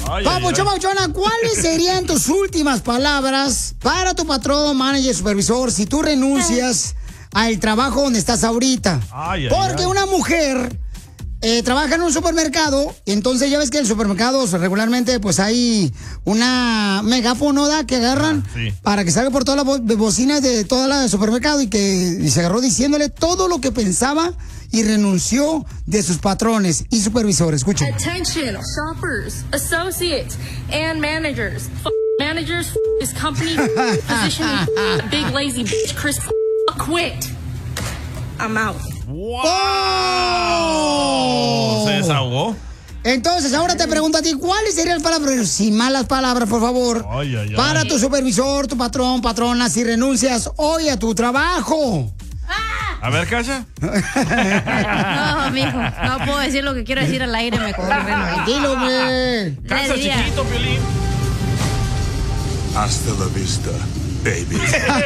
Papuchona, ¿cuáles serían tus últimas palabras para tu patrón, manager, supervisor, si tú renuncias al trabajo donde estás ahorita? Porque una mujer trabaja en un supermercado, entonces ya ves que en supermercados regularmente pues hay una megáfono que agarran para que salga por todas las bocinas de todo el supermercado y se agarró diciéndole todo lo que pensaba y renunció de sus patrones y supervisores. Escuchen. Attention, shoppers, associates, and managers. Managers, this company, position, big lazy bitch, Chris, quit. I'm out. ¡Oh! ¿Se desahogó? Entonces, ahora te pregunto a ti, ¿cuáles serían las palabras, sin malas palabras, por favor, para tu supervisor, tu patrón, patrona, si renuncias hoy a tu trabajo? A ver, Cacha. No, mijo, no puedo decir lo que quiero decir al aire, me corren. Tranquilo, güey. Casa chiquito, Piolín. Hasta la vista, baby.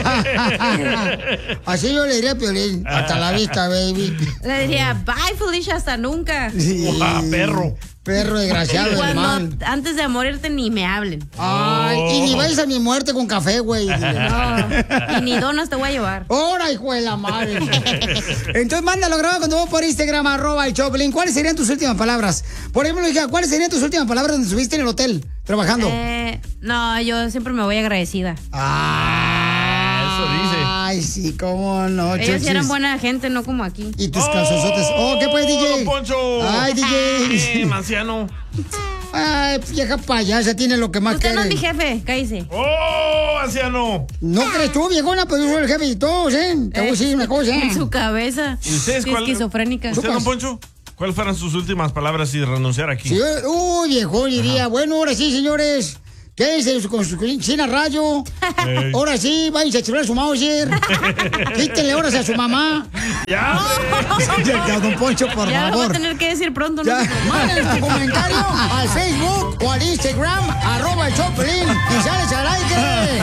Así yo le diría a Piolín. Hasta la vista, baby. Le diría, bye, Felicia, hasta nunca. Sí. Perro. Perro desgraciado, hermano. Antes de morirte ni me hablen. Ay, y ni vayas a mi muerte con café, güey. No, y ni donas te voy a llevar. ¡Hora, hijo de la madre! Entonces, mándalo grabado cuando vos por Instagram, @el-Choplin. ¿Cuáles serían tus últimas palabras? Por ejemplo, hija, ¿cuáles serían tus últimas palabras donde estuviste en el hotel trabajando? No, yo siempre me voy agradecida. Eso dice. Ay, sí, cómo no, ellos sí eran buena gente, no como aquí. Y tus calzozotes. ¿Qué pues, DJ? Poncho! ¡Ay, DJ! Manciano. Ay, vieja payasa, tiene lo que más Usted quiere. no es mi jefe, cállese. ¡Oh, anciano! No crees tú, viejona, pues yo soy el jefe de todos, ¿eh? Te voy a decir una cosa. En su cabeza. ¿Y ustedes cuál? Esquizofrénica. ¿Usted, don Poncho? ¿Cuáles fueron sus últimas palabras si renunciar aquí? Sí, viejo, diría, bueno, ahora sí, señores. Quédense con su cocina rayo. Ahora sí, váyanse a chiflar a su Mauser. Quítenle horas a su mamá. Ya, don Poncho, por ya favor. lo voy a tener que decir pronto. ¿No? Manden tu comentario al Facebook o al Instagram, @el Choplin, y sales al aire.